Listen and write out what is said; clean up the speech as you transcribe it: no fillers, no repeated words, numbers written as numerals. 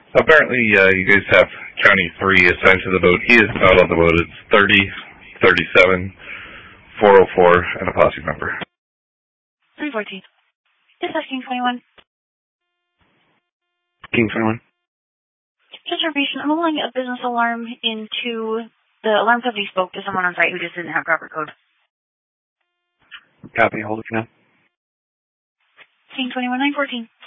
Apparently, you guys have County 3 assigned to the boat. He is not on the boat. It's 30, 37, 404, and a posse member. 314. This is King 21. King 21. Just information, I'm allowing a business alarm into the alarm company spoke to someone on site who just didn't have proper code. Copy, hold it for now. King 21, 914.